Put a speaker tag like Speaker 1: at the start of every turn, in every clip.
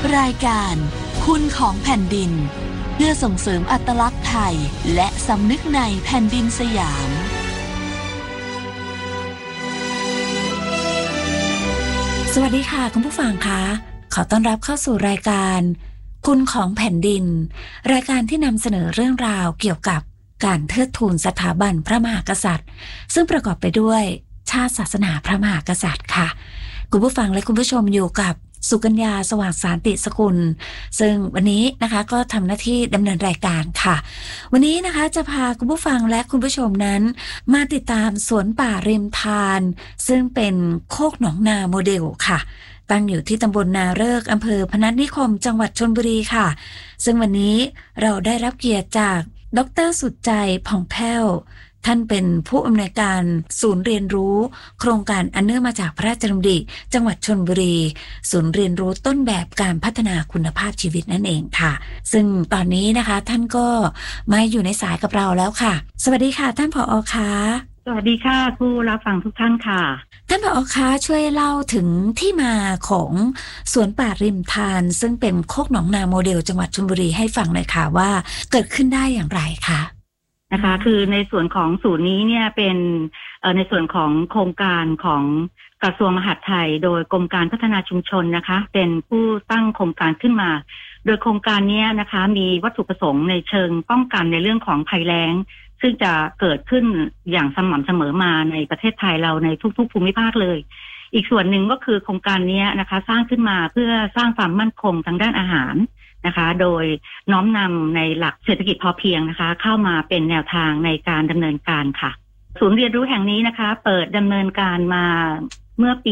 Speaker 1: รายการคุณของแผ่นดินเพื่อส่งเสริมอัตลักษณ์ไทยและสำนึกในแผ่นดินสยาม
Speaker 2: สวัสดีค่ะคุณผู้ฟังคะขอต้อนรับเข้าสู่รายการคุณของแผ่นดินรายการที่นำเสนอเรื่องราวเกี่ยวกับการเทิดทูนสถาบันพระมหากษัตริย์ซึ่งประกอบไปด้วยชาติศาสนาพระมหากษัตริย์ค่ะคุณผู้ฟังและคุณผู้ชมอยู่กับสุกัญญาสว่างสานติสกุลซึ่งวันนี้นะคะก็ทำหน้าที่ดำเนินรายการค่ะวันนี้นะคะจะพาคุณผู้ฟังและคุณผู้ชมนั้นมาติดตามสวนป่าริมทานซึ่งเป็นโคกหนองนาโมเดลค่ะตั้งอยู่ที่ตำบลนาฤกษ์อำเภอพนัสนิคมจังหวัดชลบุรีค่ะซึ่งวันนี้เราได้รับเกียรติจากดร.สุดใจผ่องแผ้วท่านเป็นผู้อำนวยการศูนย์เรียนรู้โครงการอันเนื่องมาจากพระราชดำริจังหวัดชลบุรีศูนย์เรียนรู้ต้นแบบการพัฒนาคุณภาพชีวิตนั่นเองค่ะซึ่งตอนนี้นะคะท่านก็มาอยู่ในสายกับเราแล้วค่ะสวัสดีค่ะท่านผอ.คะ
Speaker 3: สวัสดีค่ะผู้รับฟังทุกท่านค่ะ
Speaker 2: ท่านผอ.คะช่วยเล่าถึงที่มาของสวนป่าริมทานซึ่งเป็นโคกหนองนาโมเดลจังหวัดชลบุรีให้ฟังหน่อยค่ะว่าเกิดขึ้นได้อย่างไรคะ
Speaker 3: นะคะคือในส่วนของศูนย์นี้เนี่ยเป็นในส่วนของโครงการของกระทรวงมหาดไทยโดยกรมการพัฒนาชุมชนนะคะเป็นผู้ตั้งโครงการขึ้นมาโดยโครงการนี้นะคะมีวัตถุประสงค์ในเชิงป้องกันในเรื่องของภัยแล้งซึ่งจะเกิดขึ้นอย่างสม่ำเสมอมาในประเทศไทยเราในทุกๆภูมิภาคเลยอีกส่วนหนึ่งก็คือโครงการนี้นะคะสร้างขึ้นมาเพื่อสร้างความมั่นคงทางด้านอาหารนะคะโดยน้อมนำในหลักเศรษฐกิจพอเพียงนะคะเข้ามาเป็นแนวทางในการดำเนินการค่ะศูนย์เรียนรู้แห่งนี้นะคะเปิดดำเนินการมาเมื่อปี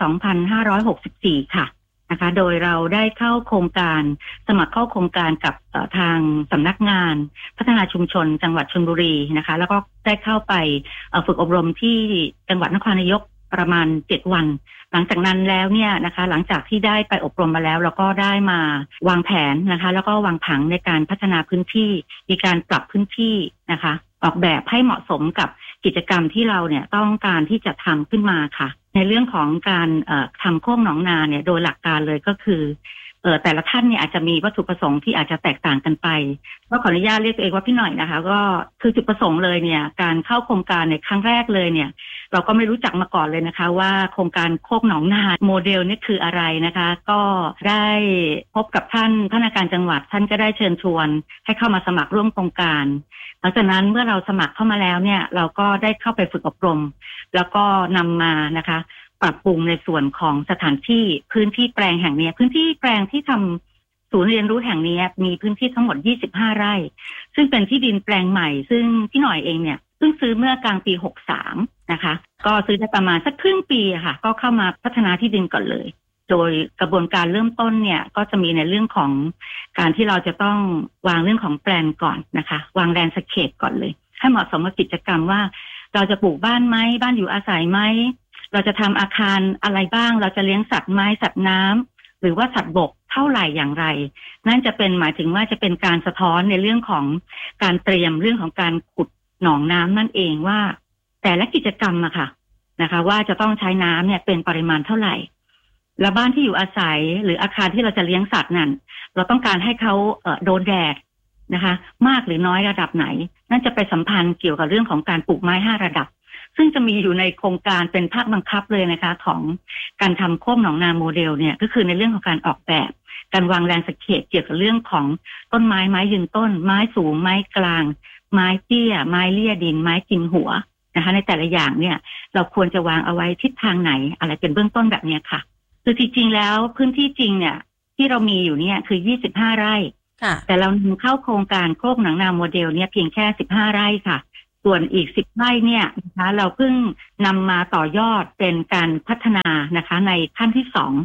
Speaker 3: 2564 ค่ะนะคะโดยเราได้เข้าโครงการสมัครเข้าโครงการกับทางสำนักงานพัฒนาชุมชนจังหวัดชลบุรีนะคะแล้วก็ได้เข้าไปฝึกอบรมที่จังหวัดนครนายกประมาณ7 วันหลังจากนั้นแล้วเนี่ยนะคะหลังจากที่ได้ไปอบรมมาแล้วเราก็ได้มาวางแผนนะคะแล้วก็วางผังในการพัฒนาพื้นที่มีการปรับพื้นที่นะคะออกแบบให้เหมาะสมกับกิจกรรมที่เราเนี่ยต้องการที่จะทำขึ้นมาค่ะในเรื่องของการทำโคกหนองนาเนี่ยโดยหลักการเลยก็คือแต่ละท่านเนี่ยอาจจะมีวัตถุประสงค์ที่อาจจะแตกต่างกันไปก็ขออนุญาตเรียกตัวเองว่าพี่หน่อยนะคะก็คือจุดประสงค์เลยเนี่ยการเข้าโครงการในครั้งแรกเลยเนี่ยเราก็ไม่รู้จักมาก่อนเลยนะคะว่าโครงการโคกหนองนาโมเดลนี่คืออะไรนะคะก็ได้พบกับท่านผู้ว่าการจังหวัดท่านก็ได้เชิญชวนให้เข้ามาสมัครร่วมโครงการหลังจากนั้นเมื่อเราสมัครเข้ามาแล้วเนี่ยเราก็ได้เข้าไปฝึกอบรมแล้วก็นำมานะคะปรับปรุงในส่วนของสถานที่พื้นที่แปลงแห่งนี้พื้นที่แปลงที่ทำศูนย์เรียนรู้แห่งนี้มีพื้นที่ทั้งหมด25 ไร่ซึ่งเป็นที่ดินแปลงใหม่ซึ่งพี่หน่อยเองเนี่ยเพิ่งซื้อเมื่อกลางปี63นะคะก็ซื้อได้ประมาณสักครึ่งปีค่ะก็เข้ามาพัฒนาที่ดินก่อนเลยโดยกระบวนการเริ่มต้นเนี่ยก็จะมีในเรื่องของการที่เราจะต้องวางเรื่องของแปลนก่อนนะคะวางแลนด์สเคปก่อนเลยให้เหมาะสมกับกิจกรรมว่าเราจะปลูกบ้านไหมบ้านอยู่อาศัยไหมเราจะทำอาคารอะไรบ้างเราจะเลี้ยงสัตว์ไม้สัตว์น้ำหรือว่าสัตว์บกเท่าไหร่อย่างไรนั่นจะเป็นหมายถึงว่าจะเป็นการสะท้อนในเรื่องของการเตรียมเรื่องของการขุดหนองน้ำนั่นเองว่าแต่ละกิจกรรมอะค่ะนะคะว่าจะต้องใช้น้ำเนี่ยเป็นปริมาณเท่าไหร่และบ้านที่อยู่อาศัยหรืออาคารที่เราจะเลี้ยงสัตว์นั้นเราต้องการให้เขาโดนแดดนะคะมากหรือน้อยระดับไหนนั่นจะไปสัมพันธ์เกี่ยวกับเรื่องของการปลูกไม้5 ระดับซึ่งจะมีอยู่ในโครงการเป็นภาคบังคับเลยนะคะของการทำโคกหนองนาโมเดลเนี่ยก็คือในเรื่องของการออกแบบการวางแลนด์สเคปเกี่ยวกับเรื่องของต้นไม้ไม้ยืนต้นไม้สูงไม้กลางไม้เตี้ยไม้เลี่ยดินไม้กินหัวนะคะในแต่ละอย่างเนี่ยเราควรจะวางเอาไว้ทิศทางไหนอะไรเป็นเบื้องต้นแบบนี้ค่ะคือจริงๆแล้วพื้นที่จริงเนี่ยที่เรามีอยู่เนี่ยคือ25 ไร่แต่เรานำเข้าโครงการโคกหนองนาโมเดลเนี่ยเพียงแค่15 ไร่ค่ะส่วนอีก10 ไร่เนี่ยนะคะเราเพิ่งนำมาต่อยอดเป็นการพัฒนานะคะในขั้นที่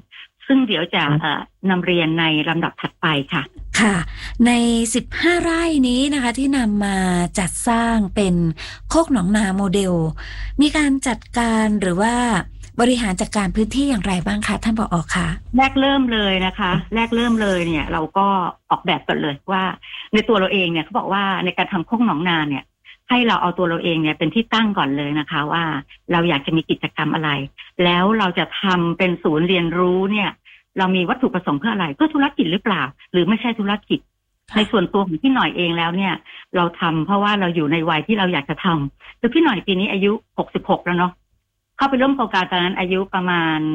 Speaker 3: 2ซึ่งเดี๋ยวจะนำเรียนในลำดับถัดไปค่ะ
Speaker 2: ค่ะใน15 ไร่นี้นะคะที่นำมาจัดสร้างเป็นโคกหนองนาโมเดลมีการจัดการหรือว่าบริหารจัดการพื้นที่อย่างไรบ้างคะท่านผอ.คะ
Speaker 3: แรกเริ่มเลยนะคะแรกเริ่มเลยเนี่ยเราก็ออกแบบกันเลยว่าในตัวเราเองเนี่ยเขาบอกว่าในการทำโคกหนองนาเนี่ยให้เราเอาตัวเราเองเนี่ยเป็นที่ตั้งก่อนเลยนะคะว่าเราอยากจะมีกิจกรรมอะไรแล้วเราจะทำเป็นศูนย์เรียนรู้เนี่ยเรามีวัตถุประสงค์เพื่ออะไรเพื่อธุรกิจหรือเปล่าหรือไม่ใช่ธุรกิจในส่วนตัวของพี่หน่อยเองแล้วเนี่ยเราทำเพราะว่าเราอยู่ในวัยที่เราอยากจะทำคือพี่หน่อยปีนี้อายุ66แล้วเนาะเข้าไปร่วมโครงการตอนนั้นอายุประมาณ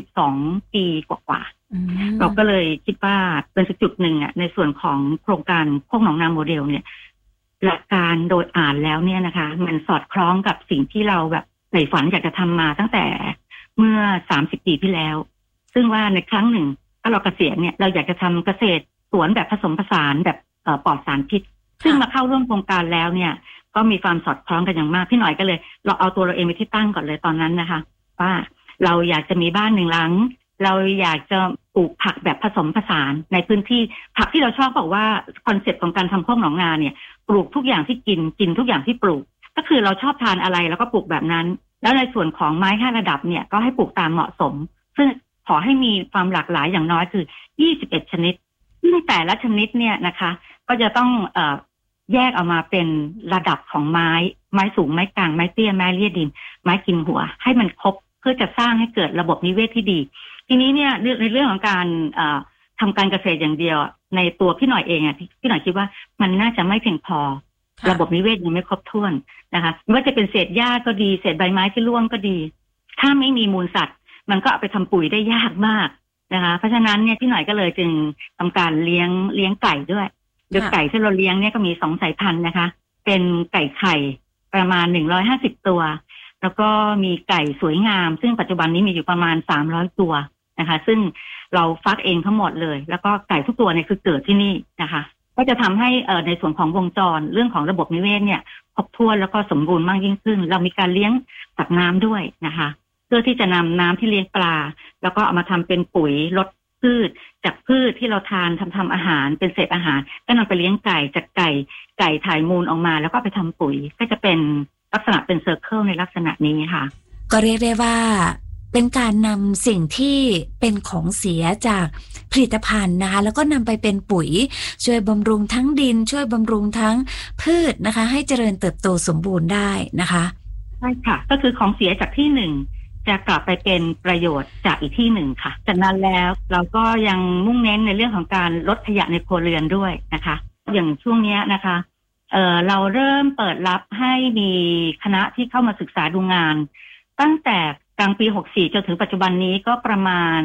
Speaker 3: 62ปีกว่าๆเราก็เลยคิดว่าเป็นจุดหนึ่งอ่ะในส่วนของโครงการโคกหนองนาโมเดลเนี่ยหลักการโดยอ่านแล้วเนี่ยนะคะมันสอดคล้องกับสิ่งที่เราแบบใฝ่ฝันอยากจะทำมาตั้งแต่เมื่อ30ปีที่แล้วซึ่งว่าในครั้งหนึ่งถ้าเราเกษียณเนี่ยเราอยากจะทำเกษตรสวนแบบผสมผสานแบบปลอดสารพิษซึ่งมาเข้าร่วมโครงการแล้วเนี่ยก็มีความสอดคล้องกันอย่างมากพี่หน่อยก็เลยเราเอาตัวเราเองไปที่ตั้งก่อนเลยตอนนั้นนะคะว่าเราอยากจะมีบ้าน1 หลังเราอยากจะปลูกผักแบบผสมผสานในพื้นที่ผักที่เราชอบบอกว่าคอนเซ็ปต์ของการทำโคกหนองนาเนี่ยปลูกทุกอย่างที่กินทุกอย่างที่ปลูกก็คือเราชอบทานอะไรแล้วก็ปลูกแบบนั้นแล้วในส่วนของไม้5 ระดับเนี่ยก็ให้ปลูกตามเหมาะสมซึ่งขอให้มีความหลากหลายอย่างน้อยคือ21ชนิดซึ่งแต่ละชนิดเนี่ยนะคะก็จะต้องแยกออกมาเป็นระดับของไม้สูงไม้กลางไม้เตี้ยไม้เลี่ยดินไม้กินหัวให้มันครบเพื่อจะสร้างให้เกิดระบบนิเวศที่ดีทีนี้เนี่ยในเรื่องของการทำการเกษตรอย่างเดียวในตัวพี่หน่อยเองอ่ะพี่หน่อยคิดว่ามันน่าจะไม่เพียงพอระบบนิเวศยังไม่ครบถ้วนนะคะไม่ว่าจะเป็นเศษหญ้าก็ดีเศษใบไม้ที่ร่วงก็ดีถ้าไม่มีมูลสัตว์มันก็เอาไปทำปุ๋ยได้ยากมากนะคะเพราะฉะนั้นเนี่ยพี่หน่อยก็เลยจึงทำการเลี้ยงไก่ด้วยโดยไก่ที่เราเลี้ยงเนี่ยก็มี2 สายพันธุ์นะคะเป็นไก่ไข่ประมาณ150ตัวแล้วก็มีไก่สวยงามซึ่งปัจจุบันนี้มีอยู่ประมาณ300ตัวนะคะซึ่งเราฟักเองทั้งหมดเลยแล้วก็ไก่ทุกตัวเนี่ยคือเกิดที่นี่นะคะก็จะทำให้ในส่วนของวงจรเรื่องของระบบนิเวศเนี่ยครบถ้วนแล้วก็สมบูรณ์มากยิ่งขึ้นเรามีการเลี้ยงสัตว์น้ำด้วยนะคะเพื่อที่จะนำน้ำที่เลี้ยงปลาแล้วก็เอามาทำเป็นปุ๋ยลดพืชจากพืชที่เราทานทำอาหารเป็นเศษอาหารก็นำไปเลี้ยงไก่จากไก่ถ่ายมูลออกมาแล้วก็ไปทำปุ๋ยก็จะเป็นลักษณะเป็นเซอร์เคิลในลักษณะนี้ค่ะ
Speaker 2: ก็เรียกได้ว่าเป็นการนำสิ่งที่เป็นของเสียจากผลิตภัณฑ์นะคะแล้วก็นำไปเป็นปุ๋ยช่วยบำรุงทั้งดินช่วยบำรุงทั้งพืชนะคะให้เจริญเติบโตสมบูรณ์ได้นะคะ
Speaker 3: ใช่ค่ะก็คือของเสียจากที่หนึ่งจะกลับไปเป็นประโยชน์จากอีกที่หนึ่งค่ะจากนั้นแล้วเราก็ยังมุ่งเน้นในเรื่องของการลดขยะในครัวเรือนด้วยนะคะอย่างช่วงนี้นะคะเราเริ่มเปิดรับให้มีคณะที่เข้ามาศึกษาดูงานตั้งแต่กลางปี64จนถึงปัจจุบันนี้ก็ประมาณ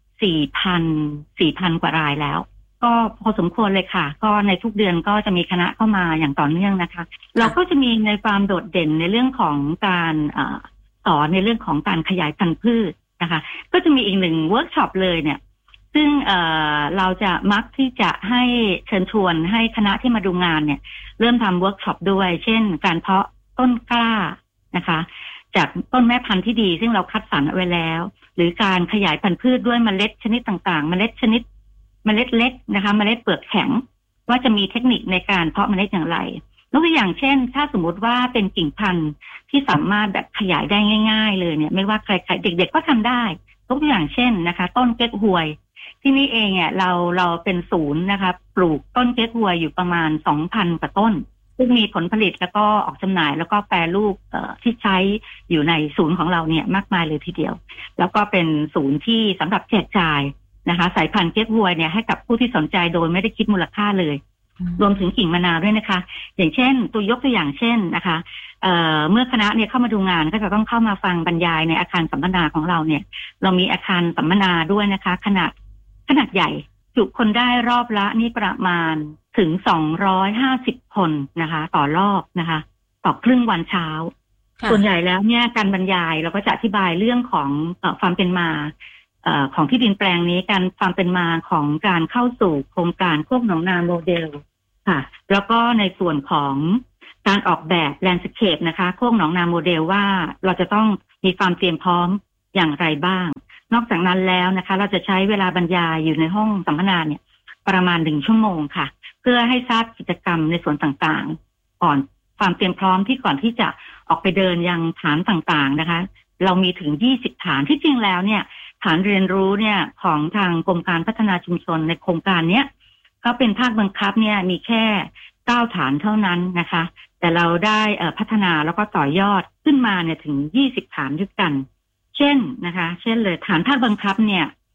Speaker 3: 4,000 กว่ารายแล้วก็พอสมควรเลยค่ะก็ในทุกเดือนก็จะมีคณะเข้ามาอย่างต่อเนื่องนะคะเราก็จะมีในความโดดเด่นในเรื่องของการสอนในเรื่องของการขยายพันธุ์พืชนะคะก็จะมีอีก1เวิร์กช็อปเลยเนี่ยซึ่งเราจะมักที่จะให้เชิญชวนให้คณะที่มาดูงานเนี่ยเริ่มทำเวิร์กช็อปด้วยเช่นการเพาะต้นกล้านะคะจากต้นแม่พันธุ์ที่ดีซึ่งเราคัดสรรเอาไว้แล้วหรือการขยายพันธุ์พืชด้วยเมล็ดชนิดต่างๆเมล็ดเล็กนะคะเมล็ดเปลือกแข็งว่าจะมีเทคนิคในการเพาะเมล็ดอย่างไรยกตัวอย่างเช่นถ้าสมมติว่าเป็นกิ่งพันธุ์ที่สามารถแบบขยายได้ง่ายๆเลยเนี่ยไม่ว่าใครๆเด็กๆก็ทำได้ยกตัวอย่างเช่นนะคะต้นเก๊กฮวยที่นี่เองเนี่ยเราเป็นศูนย์นะคะปลูกต้นเก๊กฮวยอยู่ประมาณ 2,000 กว่าต้นซึ่งมีผลผลิตแล้วก็ออกจำหน่ายแล้วก็แปรรูปที่ใช้อยู่ในศูนย์ของเราเนี่ยมากมายเลยทีเดียวแล้วก็เป็นศูนย์ที่สำหรับแจกจ่ายนะคะสายพันธุ์เก๊กฮวยเนี่ยให้กับผู้ที่สนใจโดยไม่ได้คิดมูลค่าเลยรวมถึงกิ่งมะนาวด้วยนะคะอย่างเช่นยกตัวอย่างเช่นนะคะเมื่อคณะเนี่ยเข้ามาดูงานก็จะต้องเข้ามาฟังบรรยายในอาคารสัมมนาของเราเนี่ยเรามีอาคารสัมมนาด้วยนะคะขนาดใหญ่จุคนได้รอบละนี่ประมาณถึง250คนนะคะต่อรอบนะคะต่อครึ่งวันเช้าส่วนใหญ่แล้วเนี่ยการบรรยายเราก็จะอธิบายเรื่องของความเป็นมาของที่ดินแปลงนี้การความเป็นมาของการเข้าสู่โครงการโคกหนองนาโมเดลค่ะแล้วก็ในส่วนของการออกแบบแลนด์สเคปนะคะโคกหนองนาโมเดลว่าเราจะต้องมีความเตรียมพร้อมอย่างไรบ้างนอกจากนั้นแล้วนะคะเราจะใช้เวลาบรรยายอยู่ในห้องสัมมนาเนี่ยประมาณ1 ชั่วโมงค่ะเพื่อให้ทราบกิจกรรมในส่วนต่างๆก่อนความเตรียมพร้อมที่ก่อนที่จะออกไปเดินยังฐานต่างๆนะคะเรามีถึง20ฐานที่จริงแล้วเนี่ยฐานเรียนรู้เนี่ยของทางกรมการพัฒนาชุมชนในโครงการเนี้ยก็เป็นภาคบังคับเนี่ยมีแค่9ฐานเท่านั้นนะคะแต่เราได้พัฒนาแล้วก็ต่อยอดขึ้นมาเนี่ยถึง20ฐานด้วยกันเช่นนะคะเช่นเลยฐานภาคบังคับเนี่ย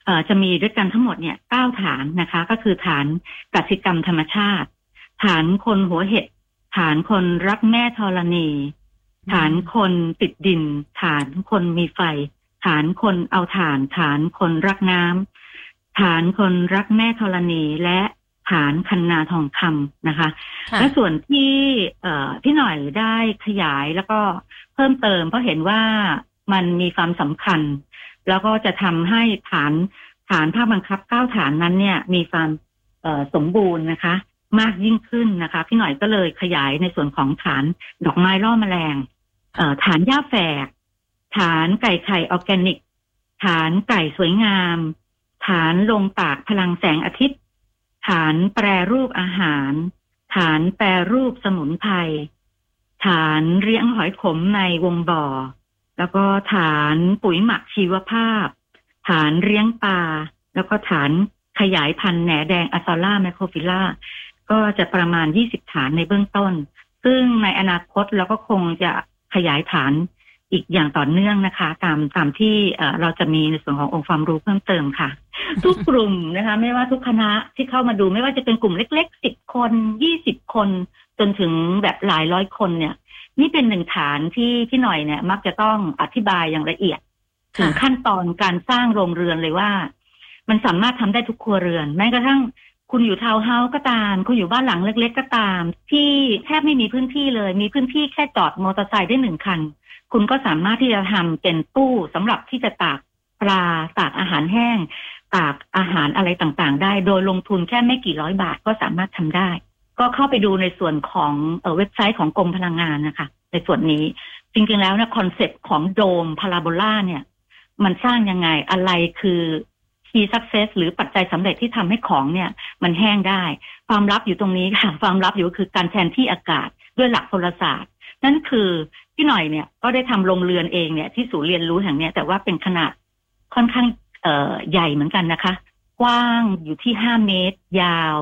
Speaker 3: จะมีด้วยกันทั้งหมดเนี่ย9ฐานนะคะก็คือฐานกสิกรรมธรรมชาติฐานคนหัวเห็ดฐานคนรักแม่ธรณีฐานคนติดดินฐานคนมีไฟฐานคนเอาถ่านฐานคนรักน้ำฐานคนรักแม่ธรณีและฐานคันนาทองคำนะคะและส่วนที่พี่หน่อยได้ขยายแล้วก็เพิ่มเติมเพราะเห็นว่ามันมีความสำคัญแล้วก็จะทำให้ฐานภาคบังคับ9ฐานนั้นเนี่ยมีความสมบูรณ์นะคะมากยิ่งขึ้นนะคะพี่หน่อยก็เลยขยายในส่วนของฐานดอกไม้ล่อแมลงฐานหญ้าแฝกฐานไก่ไข่ออร์แกนิกฐานไก่สวยงามฐานลงตากพลังแสงอาทิตย์ฐานแปรรูปอาหารฐานแปรรูปสมุนไพรฐานเลี้ยงหอยขมในวงบ่อแล้วก็ฐานปุ๋ยหมักชีวภาพฐานเลี้ยงปลาแล้วก็ฐานขยายพันธุ์แหนแดงอะซอล่าแมคโครฟิล่าก็จะประมาณ20ฐานในเบื้องต้นซึ่งในอนาคตเราก็คงจะขยายฐานอีกอย่างต่อเนื่องนะคะตามที่เราจะมีในส่วนขององค์ความรู้เพิ่มเติมค่ะ ทุกกลุ่มนะคะไม่ว่าทุกคณะที่เข้ามาดูไม่ว่าจะเป็นกลุ่มเล็กๆ10คน20คนจนถึงแบบหลายร้อยคนเนี่ยนี่เป็นหนึ่งฐานที่พี่หน่อยเนี่ยมักจะต้องอธิบายอย่างละเอียดถึงขั้นตอนการสร้างโรงเรือนเลยว่ามันสามารถทำได้ทุกครัวเรือนแม้กระทั่งคุณอยู่ทาวน์เฮาส์ก็ตามคุณอยู่บ้านหลังเล็กๆก็ตามที่แทบไม่มีพื้นที่เลยมีพื้นที่แค่จอดมอเตอร์ไซค์ได้1คันคุณก็สามารถที่จะทำเป็นตู้สำหรับที่จะตากปลาตากอาหารแห้งตากอาหารอะไรต่างๆได้โดยลงทุนแค่ไม่กี่ร้อยบาทก็สามารถทำได้ก็เข้าไปดูในส่วนของเว็บไซต์ของกรมพลังงานนะคะในส่วนนี้จริงๆแล้วนะคอนเซ็ปต์ของโดมพาราโบลาเนี่ยมันสร้างยังไงอะไรคือ key success หรือปัจจัยสำเร็จที่ทำให้ของเนี่ยมันแห้งได้ความลับอยู่ตรงนี้ค่ะความลับอยู่คือการแทนที่อากาศด้วยหลักพลศาสตร์นั่นคือพี่หน่อยเนี่ยก็ได้ทำโรงเรือนเองเนี่ยที่ศูนย์เรียนรู้แห่งนี้แต่ว่าเป็นขนาดค่อนข้างใหญ่เหมือนกันนะคะกว้างอยู่ที่5 เมตรยาว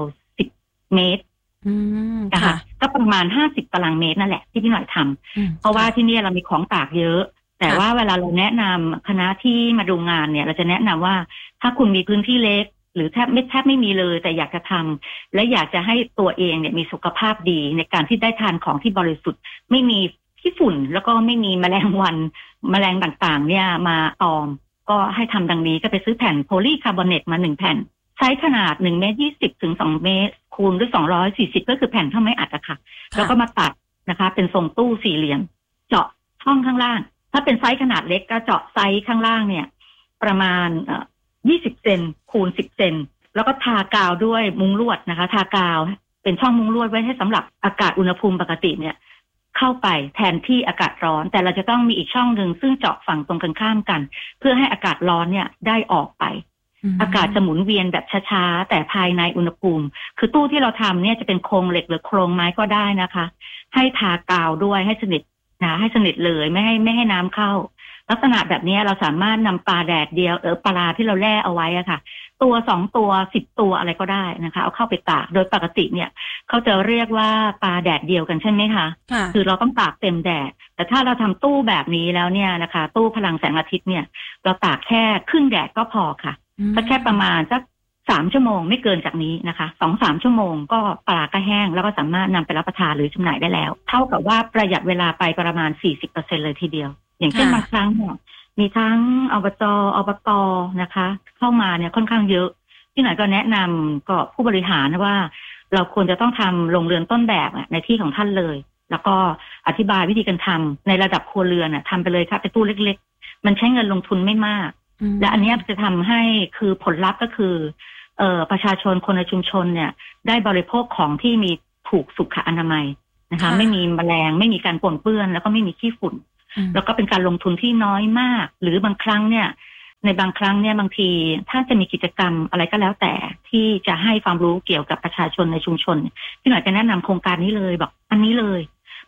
Speaker 3: 10 เมตรนะคะก็ประมาณ50 ตารางเมตรนั่นแหละที่พี่หน่อยทำเพราะว่าที่นี่เรามีของตากเยอะแต่ว่าเวลาเราแนะนำคณะที่มาดูงานเนี่ยเราจะแนะนำว่าถ้าคุณมีพื้นที่เล็กหรือแทบไม่มีเลยแต่อยากจะทำและอยากจะให้ตัวเองเนี่ยมีสุขภาพดีในการที่ได้ทานของที่บริสุทธิ์ไม่มีขี้ฝุ่นแล้วก็ไม่มีแมลงวันแมลงต่างๆเนี่ยมาตอมก็ให้ทำดังนี้ก็ไปซื้อแผ่นโพลีคาร์บอเนตมา1แผ่นไซส์ขนาด1 เมตร 20 ถึง 2 เมตรคูณด้วย240ก็คือแผ่นเท่าไม้อัดอะค่ะแล้วก็มาตัดนะคะเป็นทรงตู้สี่เหลี่ยมเจาะช่องข้างล่างถ้าเป็นไซส์ขนาดเล็กก็เจาะไซส์ข้างล่างเนี่ยประมาณ20 เซนคูณ10 เซนแล้วก็ทากาวด้วยมุ้งลวดนะคะทากาวเป็นช่องมุ้งลวดไว้ให้สำหรับอากาศอุณหภูมิปกติเนี่ยเข้าไปแทนที่อากาศร้อนแต่เราจะต้องมีอีกช่องหนึ่งซึ่งเจาะฝั่งตรงกันข้ามกันเพื่อให้อากาศร้อนเนี่ยได้ออกไปอากาศจะหมุนเวียนแบบช้าๆแต่ภายในอุณหภูมิคือตู้ที่เราทำเนี่ยจะเป็นโครงเหล็กหรือโครงไม้ก็ได้นะคะให้ทากาวด้วยให้สนิทนะให้สนิทเลยไม่ให้น้ำเข้าลักษณะแบบนี้เราสามารถนำปลาแดดเดียวปลาที่เราแล่เอาไว้อะค่ะตัว2ตัว10ตัวอะไรก็ได้นะคะเอาเข้าไปตากโดยปกติเนี่ยเขาจะเรียกว่าปลาแดดเดียวกันใช่ไหมคะคือเราต้องตากเต็มแดดแต่ถ้าเราทำตู้แบบนี้แล้วเนี่ยนะคะตู้พลังแสงอาทิตย์เนี่ยเราตากแค่ครึ่งแดดก็พอค่ะก็แค่ประมาณสัก3 ชั่วโมงไม่เกินจากนี้นะคะ 2-3 ชั่วโมงก็ปลาก็แห้งแล้วก็สามารถนำไปรับประทานหรือจำหน่ายได้แล้วเท่ากับว่าประหยัดเวลาไปประมาณ 40% เลยทีเดียวอย่างเช่นบางครั้งเนี่ยมีทั้งอบจ.อบต.นะคะเข้ามาเนี่ยค่อนข้างเยอะที่ไหนก็แนะนำก็ผู้บริหารว่าเราควรจะต้องทำโรงเรือนต้นแบบในที่ของท่านเลยแล้วก็อธิบายวิธีการทำในระดับครัวเรือนทำไปเลยค่ะเป็นตู้เล็กๆมันใช้เงินลงทุนไม่มากและอันนี้จะทำให้คือผลลัพธ์ก็คือประชาชนคนในชุมชนเนี่ยได้บริโภคของที่มีถูกสุขอนามัยนะคะไม่มีแมลงไม่มีการปนเปื้อนแล้วก็ไม่มีขี้ฝุ่นแล้วก็เป็นการลงทุนที่น้อยมากหรือบางครั้งเนี่ยในบางครั้งเนี่ยบางทีถ้าจะมีกิจกรรมอะไรก็แล้วแต่ที่จะให้ความรู้เกี่ยวกับประชาชนในชุมชนที่หน่อยจะแนะนำโครงการนี้เลยบอกอันนี้เลย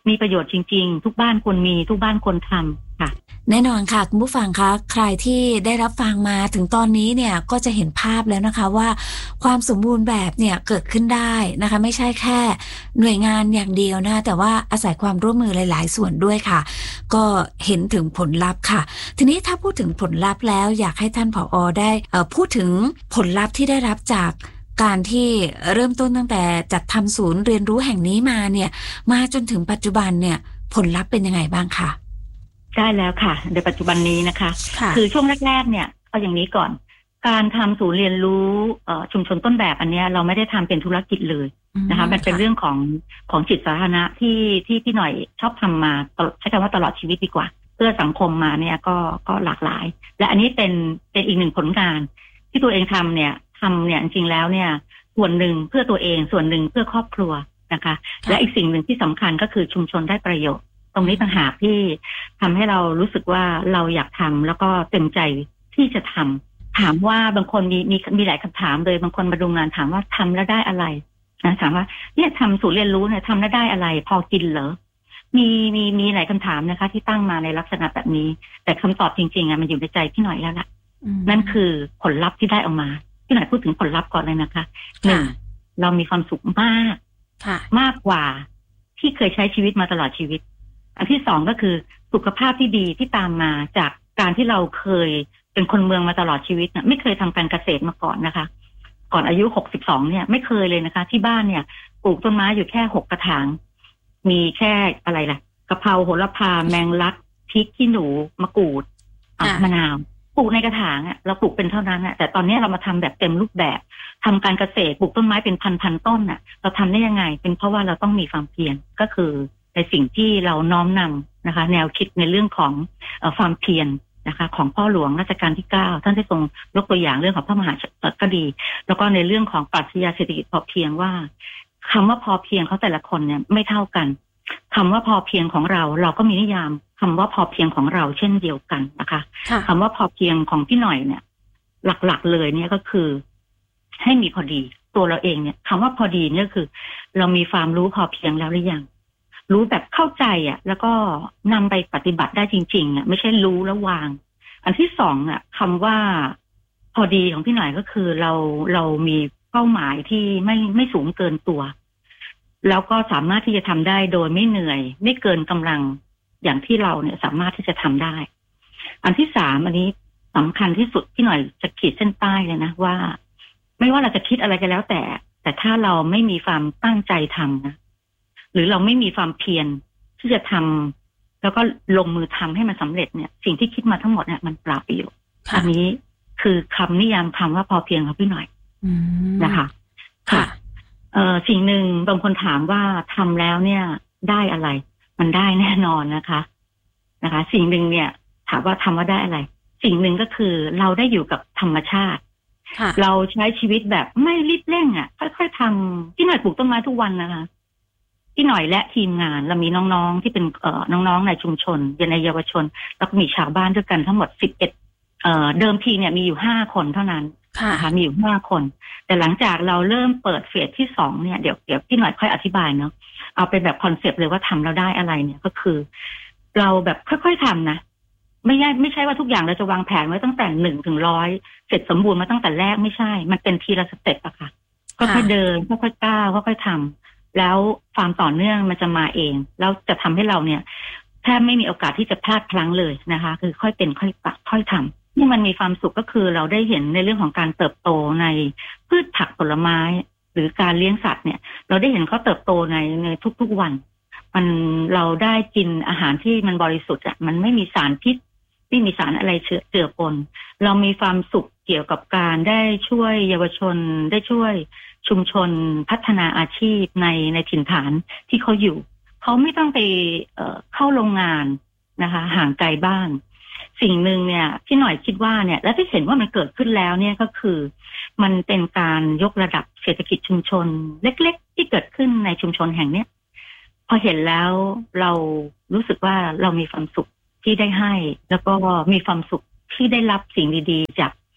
Speaker 3: มีประโยชน์จริงๆทุกบ้านควรมีทุกบ้านควรทำค่ะ
Speaker 2: แน่นอนค่ะคุณผู้ฟังคะใครที่ได้รับฟังมาถึงตอนนี้เนี่ยก็จะเห็นภาพแล้วนะคะว่าความสมบูรณ์แบบเนี่ยเกิดขึ้นได้นะคะไม่ใช่แค่หน่วยงานอย่างเดียวนะแต่ว่าอาศัยความร่วมมือหลายๆส่วนด้วยค่ะก็เห็นถึงผลลัพธ์ค่ะทีนี้ถ้าพูดถึงผลลัพธ์แล้วอยากให้ท่านผอ.ได้พูดถึงผลลัพธ์ที่ได้รับจากการที่เริ่มต้นตั้งแต่จัดทำศูนย์เรียนรู้แห่งนี้มาเนี่ยมาจนถึงปัจจุบันเนี่ยผลลัพธ์เป็นยังไงบ้างคะ
Speaker 3: ได้แล้วค่ะในปัจจุบันนี้นะคะคือช่วงแรกๆเนี่ยเอาอย่างนี้ก่อนการทำศูนย์เรียนรู้ชุมชนต้นแบบอันนี้เราไม่ได้ทำเป็นธุรกิจเลยนะคะมันเป็นเรื่องของจิตสาธารณะที่พี่หน่อยชอบทำมาใช้คำว่าตลอดชีวิตดีกว่าเพื่อสังคมมาเนี่ยก็หลากหลายและอันนี้เป็นอีกหนึ่งผลงานที่ตัวเองทำเนี่ยจริงๆแล้วเนี่ยส่วนหนึ่งเพื่อตัวเองส่วนหนึ่งเพื่อครอบครัวนะคะและอีกสิ่งหนึ่งที่สำคัญก็คือชุมชนได้ประโยชน์ตรงนี้ต่างหากที่ทำให้เรารู้สึกว่าเราอยากทำแล้วก็เต็มใจที่จะทำถามว่าบางคนมีหลายคำถามเลยบางคนมาดูงานถามว่าทำแล้วได้อะไรนะถามว่าเนี่ยทำศูนย์เรียนรู้เนี่ยทำแล้วได้อะไรพอกินเหรอมีหลายคำถามนะคะที่ตั้งมาในลักษณะแบบนี้แต่คำตอบจริงๆมันอยู่ในใจพี่หน่อยแล้วล่ะนั่นคือผลลัพธ์ที่ได้ออกมาพี่หน่อยพูดถึงผลลัพธ์ก่อนเลยนะคะหนึ่งเรามีความสุขมากกว่าที่เคยใช้ชีวิตมาตลอดชีวิตอันที่สองก็คือสุขภาพที่ดีที่ตามมาจากการที่เราเคยเป็นคนเมืองมาตลอดชีวิตนะไม่เคยทำการเกษตรมาก่อนนะคะก่อนอายุ62เนี่ยไม่เคยเลยนะคะที่บ้านเนี่ยปลูกต้นไม้อยู่แค่6กระถางมีแค่อะไรล่ะกะเพราโหระพาแมงลักพริกขี้หนูมะกรูดมะนาวปลูกในกระถางเราปลูกเป็นเท่านั้นแต่ตอนนี้เรามาทำแบบเต็มรูปแบบทำการเกษตรปลูกต้นไม้เป็นพันต้นเราทำได้ยังไงเป็นเพราะว่าเราต้องมีความเพียรก็คือในสิ่งที่เราน้อมนำนะคะแนวคิดในเรื่องของความเพียรนะคะของพ่อหลวงรัชกาลที่9ท่านได้ทรงยกตัวอย่างเรื่องของพระมหากษัตริย์ก็ดีแล้วก็ในเรื่องของปรัชญาเศรษฐกิจพอเพียงว่าคำว่าพอเพียงเขาแต่ละคนเนี่ยไม่เท่ากันคำว่าพอเพียงของเราก็มีนิยามคำว่าพอเพียงของเราเช่นเดียวกันนะคะคำว่าพอเพียงของพี่หน่อยเนี่ยหลักๆเลยเนี่ยก็คือให้มีพอดีตัวเราเองเนี่ยคำว่าพอดีเนี่ยคือเรามีความรู้พอเพียงแล้วหรือยังรู้แบบเข้าใจแล้วก็นำไปปฏิบัติได้จริงๆไม่ใช่รู้แล้ววางอันที่สองคำว่าพอดีของพี่หน่อยก็คือเรามีเป้าหมายที่ไม่สูงเกินตัวแล้วก็สามารถที่จะทำได้โดยไม่เหนื่อยไม่เกินกำลังอย่างที่เราเนี่ยสามารถที่จะทำได้อันที่สามอันนี้สำคัญที่สุดพี่หน่อยจะขีดเส้นใต้เลยนะว่าไม่ว่าเราจะคิดอะไรก็แล้วแต่ถ้าเราไม่มีความตั้งใจทำนะหรือเราไม่มีความเพียรที่จะทำแล้วก็ลงมือทำให้มันสำเร็จเนี่ยสิ่งที่คิดมาทั้งหมดเนี่ยมันเปล่าประโยชน์อันนี้คือคำนิยามคำว่าพอเพียงของพี่หน่อยนะคะค่ะสิ่งหนึ่งบางคนถามว่าทำแล้วเนี่ยได้อะไรมันได้แน่นอนนะคะสิ่งหนึ่งเนี่ยถามว่าทำว่าได้อะไรสิ่งหนึ่งก็คือเราได้อยู่กับธรรมชาติเราใช้ชีวิตแบบไม่รีบเร่งค่อยๆทำพี่หน่อยปลูกต้นไม้ทุกวันนะคะพี่หน่อยและทีมงานเรามีน้องๆที่เป็นน้องๆในชุมชนในเยาวชนแล้วก็มีชาวบ้านด้วยกันทั้งหมด11เดิมทีเนี่ยมีอยู่5คนเท่านั้นนะคะมีอยู่5คนแต่หลังจากเราเริ่มเปิดเฟสที่2เนี่ยเดี๋ยวพี่หน่อยค่อยอธิบายเนาะเอาเป็นแบบคอนเซปต์เลยว่าทำแล้วได้อะไรเนี่ยก็คือเราแบบค่อยๆทำนะไม่ใช่ว่าทุกอย่างเราจะวางแผนไว้ตั้งแต่1 ถึง 100เสร็จสมบูรณ์มาตั้งแต่แรกไม่ใช่มันเป็นทีละสเต็ปอะค่ะค่อยๆเดินค่อยๆก้าวค่อยๆทำแล้วความต่อเนื่องมันจะมาเองแล้วจะทำให้เราเนี่ยแทบไม่มีโอกาสที่จะพลาดพลั้งเลยนะคะคือค่อยเป็นค่อยปรับค่อยทำนี่มันมีความสุขก็คือเราได้เห็นในเรื่องของการเติบโตในพืชผักผลไม้หรือการเลี้ยงสัตว์เนี่ยเราได้เห็นเขาเติบโตในทุกๆวันมันเราได้กินอาหารที่มันบริสุทธิ์มันไม่มีสารพิษไม่มีสารอะไรเจือปนเรามีความสุขเกี่ยวกับการได้ช่วยเยาวชนได้ช่วยชุมชนพัฒนาอาชีพในถิ่นฐานที่เขาอยู่เขาไม่ต้องไปเข้าโรงงานนะคะห่างไกลบ้านสิ่งหนึ่งเนี่ยที่หน่อยคิดว่าเนี่ยและที่เห็นว่ามันเกิดขึ้นแล้วเนี่ยก็คือมันเป็นการยกระดับเศรษฐกิจชุมชนเล็กๆที่เกิดขึ้นในชุมชนแห่งเนี้ยพอเห็นแล้วเรารู้สึกว่าเรามีความสุขที่ได้ให้แล้วก็มีความสุขที่ได้รับสิ่งดีๆ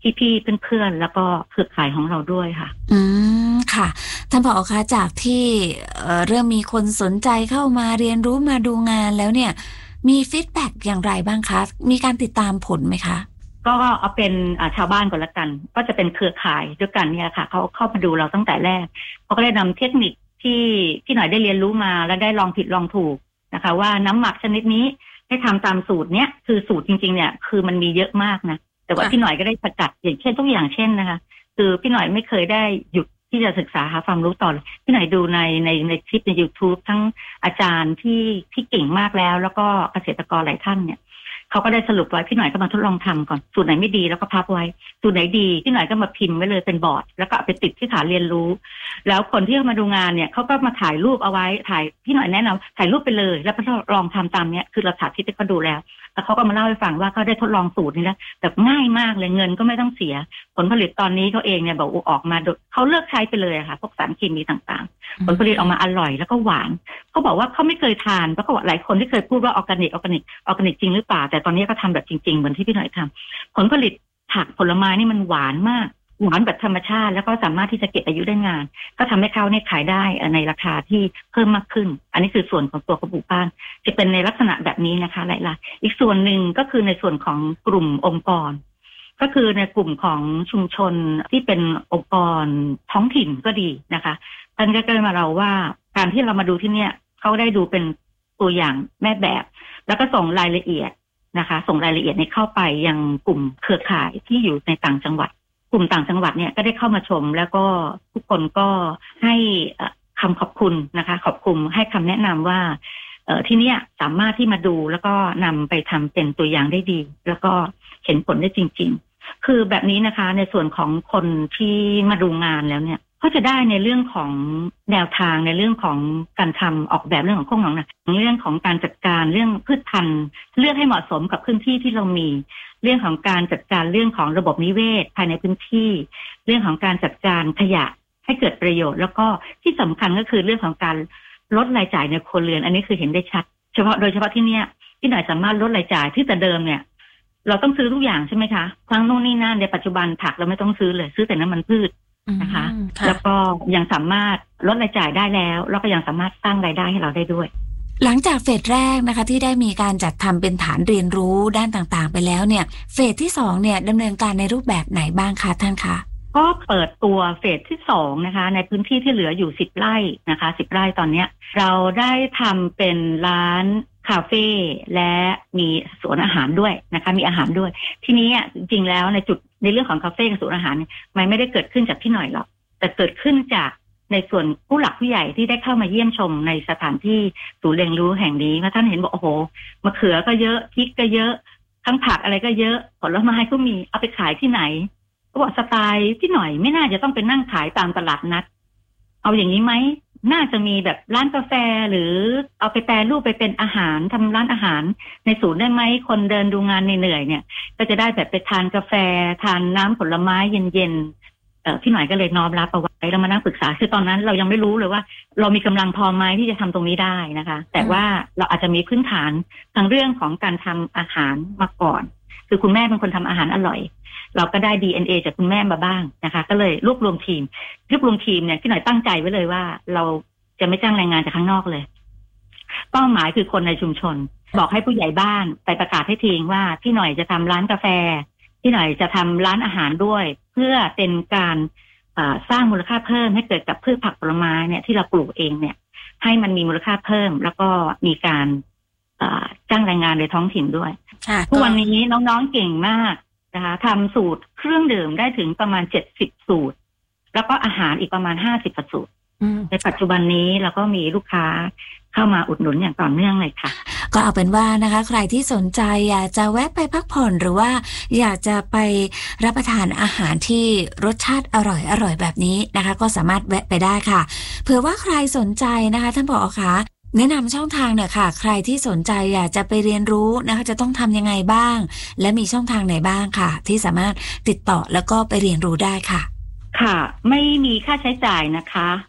Speaker 3: พี่ๆเพื่อนๆแล้วก็เครือข่ายของเราด้วยค่ะ
Speaker 2: ค่ะท่านผอ.คะจากที่เริ่มมีคนสนใจเข้ามาเรียนรู้มาดูงานแล้วเนี่ยมีฟีดแบ็กอย่างไรบ้างคะมีการติดตามผลไหมคะ
Speaker 3: ก็เอาเป็นชาวบ้านก่อนละกันก็จะเป็นเครือข่ายด้วยกันเนี่ยค่ะเขาเข้ามาดูเราตั้งแต่แรกเขาก็ได้นำเทคนิคที่พี่หน่อยได้เรียนรู้มาและได้ลองผิดลองถูกนะคะว่าน้ำหมักชนิดนี้ให้ทำตามสูตรเนี้ยคือสูตรจริงๆเนี่ยคือมันมีเยอะมากนะแต่ว่าพี่หน่อยก็ได้สกัดอย่างเช่นทุกอย่างเช่นนะคะคือพี่หน่อยไม่เคยได้หยุดที่จะศึกษาหาความรู้ต่อเลยพี่หน่อยดูในคลิปใน YouTube ทั้งอาจารย์ที่เก่งมากแล้วก็เกษตรกรหลายท่านเนี่ยเขาก็ได้สรุปไว้พี่หน่อยก็มาทดลองทำก่อนสูตรไหนไม่ดีแล้วก็พับไว้สูตรไหนดีพี่หน่อยก็มาพิมพ์ไว้เลยเป็นบอร์ดแล้วก็เอาไปติดที่ฐานเรียนรู้แล้วคนที่มาดูงานเนี่ยเขาก็มาถ่ายรูปเอาไว้พี่หน่อยแนะนำถ่ายรูปไปเลยแล้วก็ลองทำตามเนี้ยคือเราสาธิตให้เขาดูแล้วเขาก็มาเล่าให้ฟังว่าเขาได้ทดลองสูตรนี้แล้วแต่ง่ายมากเลยเงินก็ไม่ต้องเสียผลผลิตตอนนี้เขาเองเนี่ยบอกออกมาเขาเลิกใช้ไปเลยค่ะพวกสารเคมีต่างๆผลผลิตออกมาอร่อยแล้วก็หวานเขาบอกว่าเขาไม่เคยทานเพราะเขาบอกหลายคนที่เคยพูดว่าออร์แกนิกจริงหรือเปล่าแต่ตอนนี้ก็ทำแบบจริงๆเหมือนที่พี่หน่อยทำผลผลิตผักผลไม้นี่มันหวานมากหวานแบบธรรมชาติแล้วก็สามารถที่จะเก็บอายุได้นานก็ทำให้เขาเนี่ยขายได้ในราคาที่เพิ่มมากขึ้นอันนี้คือส่วนของตัวกระปุกบ้านจะเป็นในลักษณะแบบนี้นะคะหลายๆอีกส่วนหนึ่งก็คือในส่วนของกลุ่มองค์กรก็คือในกลุ่มของชุมชนที่เป็นองค์กรท้องถิ่นก็ดีนะคะท่านก็ได้มาเราว่าการที่เรามาดูที่เนี่ยเขาได้ดูเป็นตัวอย่างแม่แบบแล้วก็ส่งรายละเอียดนะคะส่งรายละเอียดเข้าไปยังกลุ่มเครือข่ายที่อยู่ในต่างจังหวัดกลุ่มต่างจังหวัดเนี่ยก็ได้เข้ามาชมแล้วก็ทุกคนก็ให้คำขอบคุณนะคะขอบคุณให้คำแนะนำว่าที่เนี่ยสามารถที่มาดูแล้วก็นำไปทำเป็นตัวอย่างได้ดีแล้วก็เห็นผลได้จริงๆคือแบบนี้นะคะในส่วนของคนที่มาดูงานแล้วเนี่ยก็จะได้ในเรื่องของแนวทางในเรื่องของการทำออกแบบเรื่องของโครงหนองนะเรื่องของการจัดการเรื่องพืชพันธุ์เลือกให้เหมาะสมกับพื้นที่ที่เรามีเรื่องของการจัดการเรื่องของระบบนิเวศภายในพื้นที่เรื่องของการจัดการขยะให้เกิดประโยชน์แล้วก็ที่สำคัญก็คือเรื่องของการลดรายจ่ายในครัวเรือนอันนี้คือเห็นได้ชัดโดยเฉพาะที่เนี้ยที่หน่อยสามารถลดรายจ่ายที่แต่เดิมเนี่ยเราต้องซื้อทุกอย่างใช่ไหมคะทั้งโน่นนี่นั่นในปัจจุบันผักเราไม่ต้องซื้อเลยซื้อแต่น้ำมันพืชนะคะแล้วก็ยังสามารถลดรายจ่ายได้แล้วก็ยังสามารถสร้างรายได้ให้เราได้ด้วย
Speaker 2: หลังจากเฟสแรกนะคะที่ได้มีการจัดทำเป็นฐานเรียนรู้ด้านต่างๆไปแล้วเนี่ยเฟสที่2เนี่ยดำเนินการในรูปแบบไหนบ้างคะท่านคะ
Speaker 3: ก็เปิดตัวเฟสที่2นะคะในพื้นที่ที่เหลืออยู่10 ไร่นะคะ10 ไร่ตอนนี้เราได้ทำเป็นร้านคาเฟ่และมีสวนอาหารด้วยนะคะมีอาหารด้วยทีนี้จริงๆแล้วในเรื่องของคาเฟ่กับสวนอาหารมันไม่ได้เกิดขึ้นจากพี่หน่อยหรอกแต่เกิดขึ้นจากในส่วนผู้หลักผู้ใหญ่ที่ได้เข้ามาเยี่ยมชมในสถานที่ศูนย์เรียนรู้แห่งนี้เพราะท่านเห็นบอกโอ้โหมะเขือก็เยอะพริกก็เยอะทั้งผักอะไรก็เยอะผลไม้ก็มีเอาไปขายที่ไหนก็บอกสไตล์พี่หน่อยไม่น่าจะต้องเป็นนั่งขายตามตลาดนัดเอาอย่างนี้ไหมน่าจะมีแบบร้านกาแฟหรือเอาไปแปรรูปไปเป็นอาหารทำร้านอาหารในศูนย์ได้ไหมคนเดินดูงานเหนื่อยเนี่ยก็จะได้แบบไปทานกาแฟทานน้ำผลไม้เย็นๆพี่หน่อยก็เลยน้อมรับเอาไว้แล้วมานั่งปรึกษาคือตอนนั้นเรายังไม่รู้เลยว่าเรามีกำลังพอไหมที่จะทำตรงนี้ได้นะคะแต่ว่าเราอาจจะมีพื้นฐานทางเรื่องของการทำอาหารมาก่อนคือคุณแม่เป็นคนทำอาหารอร่อยเราก็ได้ DNA จากคุณแม่มาบ้างนะคะก็เลยรวบรวมทีมเนี่ยพี่หน่อยตั้งใจไว้เลยว่าเราจะไม่จ้างแรงงานจากข้างนอกเลยเป้าหมายคือคนในชุมชนบอกให้ผู้ใหญ่บ้านไปประกาศให้ทีงว่าพี่หน่อยจะทำร้านกาแฟพี่หน่อยจะทำร้านอาหารด้วยเพื่อเป็นการสร้างมูลค่าเพิ่มให้เกิดกับพืชผักผลไม้เนี่ยที่เราปลูกเองเนี่ยให้มันมีมูลค่าเพิ่มแล้วก็มีการจ้างแรงงานในท้องถิ่นด้วยทุกวันนี้น้องๆเก่งมากนะคะทำสูตรเครื่องดื่มได้ถึงประมาณ70 สูตรแล้วก็อาหารอีกประมาณ50 สูตรในปัจจุบันนี้เราก็มีลูกค้าเข้ามาอุดหนุนอย่างต่อเนื่องเลยค่ะ
Speaker 2: ก็เอาเป็นว่านะคะใครที่สนใจอยากจะแวะไปพักผ่อนหรือว่าอยากจะไปรับประทานอาหารที่รสชาติอร่อยแบบนี้นะคะก็สามารถแวะไปได้ค่ะเผื่อว่าใครสนใจนะคะท่านผอ.คะแนะนำช่องทางเนี่ยค่ะใครที่สนใจอยากจะไปเรียนรู้นะคะจะต้องทำยังไงบ้างและมีช่องทางไหนบ้างค่ะที่สามารถติดต่อแล้วก็ไปเรียนรู้ได้ค่ะ
Speaker 3: ค่ะไม่มีค่าใช้จ่ายนะคะ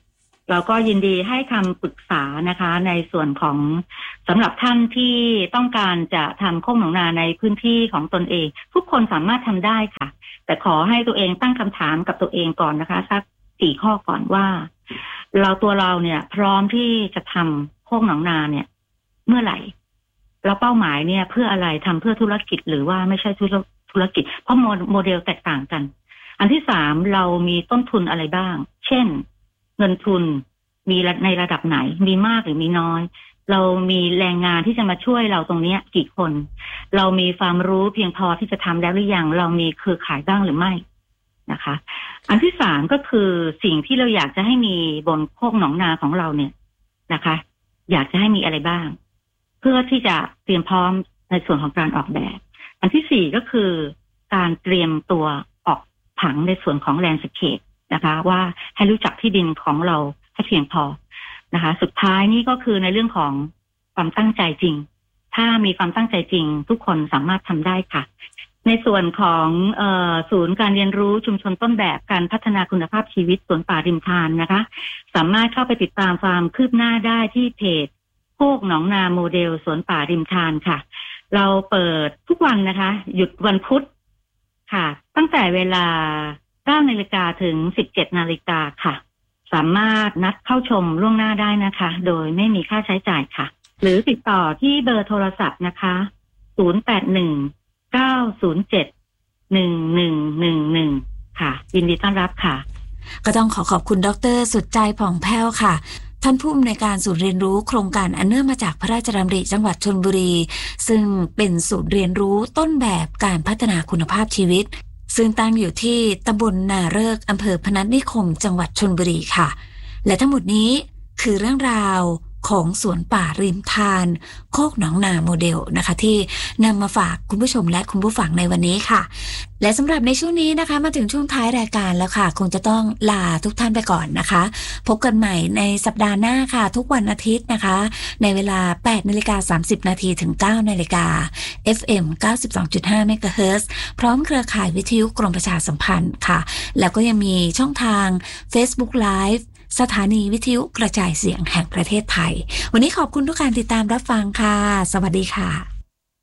Speaker 3: เราก็ยินดีให้คำปรึกษานะคะในส่วนของสำหรับท่านที่ต้องการจะทำโคกหนองนาในพื้นที่ของตนเองทุกคนสามารถทำได้ค่ะแต่ขอให้ตัวเองตั้งคำถามกับตัวเองก่อนนะคะสัก4 ข้อก่อนว่าตัวเราเนี่ยพร้อมที่จะทำโคกหนองนาเนี่ยเมื่อไหร่แล้วเป้าหมายเนี่ยเพื่ออะไรทำเพื่อธุรกิจหรือว่าไม่ใช่ธุรกิจเพราะโมเดลแตกต่างกันอันที่3เรามีต้นทุนอะไรบ้างเช่นเงินทุนมีในระดับไหนมีมากหรือมีน้อยเรามีแรงงานที่จะมาช่วยเราตรงนี้กี่คนเรามีความรู้เพียงพอที่จะทำแล้วหรือยังเรามีเครือข่ายบ้างหรือไม่นะคะอันที่3ก็คือสิ่งที่เราอยากจะให้มีบนโคกหนองนาของเราเนี่ยนะคะอยากจะให้มีอะไรบ้างเพื่อที่จะเตรียมพร้อมในส่วนของการออกแบบอันที่4ก็คือการเตรียมตัวออกผังในส่วนของแลนด์สเคปนะคะว่าให้รู้จักที่ดินของเราให้เพียงพอนะคะสุดท้ายนี่ก็คือในเรื่องของความตั้งใจจริงถ้ามีความตั้งใจจริงทุกคนสามารถทำได้ค่ะในส่วนของศูนย์การเรียนรู้ชุมชนต้นแบบการพัฒนาคุณภาพชีวิตสวนป่าริมทานนะคะสามารถเข้าไปติดตามความคืบหน้าได้ที่เพจโคกหนองนาโมเดลสวนป่าริมทานค่ะเราเปิดทุกวันนะคะหยุดวันพุธค่ะตั้งแต่เวลา 9 นาฬิกาถึง 17 นาฬิกาค่ะสามารถนัดเข้าชมล่วงหน้าได้นะคะโดยไม่มีค่าใช้จ่ายค่ะหรือติดต่อที่เบอร์โทรศัพท์นะคะ0819071111ค่ะยินดีต้อนรับค่ะ
Speaker 2: ก็ต้องขอบคุณดร.สุดใจผ่องแผ้วค่ะท่านผู้อำนวยการศูนย์เรียนรู้โครงการอันเนื่องมาจากพระราชดำริจังหวัดชลบุรีซึ่งเป็นศูนย์เรียนรู้ต้นแบบการพัฒนาคุณภาพชีวิตซึ่งตั้งอยู่ที่ตำบลนาฤกษ์อำเภอพนัสนิคมจังหวัดชลบุรีค่ะและทั้งหมดนี้คือเรื่องราวของสวนป่าริมทานโคกหนองนาโมเดลนะคะที่นำมาฝากคุณผู้ชมและคุณผู้ฟังในวันนี้ค่ะและสำหรับในช่วงนี้นะคะมาถึงช่วงท้ายรายการแล้วค่ะคงจะต้องลาทุกท่านไปก่อนนะคะพบกันใหม่ในสัปดาห์หน้าค่ะทุกวันอาทิตย์นะคะในเวลา 8:30 นาทีถึง 9 นาฬิกา FM 92.5 เมกะเฮิรตซ์พร้อมเครือข่ายวิทยุกรมประชาสัมพันธ์ค่ะแล้วก็ยังมีช่องทาง Facebook Liveสถานีวิทยุกระจายเสียงแห่งประเทศไทยวันนี้ขอบคุณทุกการติดตามรับฟังค่ะสวัสดีค่ะ